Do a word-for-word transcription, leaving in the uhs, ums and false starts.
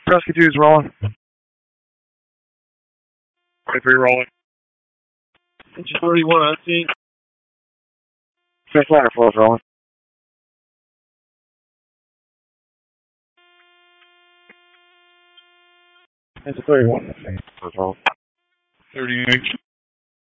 Rescue two's rolling. twenty-three rolling. Inch thirty-one, I think. Fifth ladder flows rolling. It's a thirty-one, I think. thirty-eight.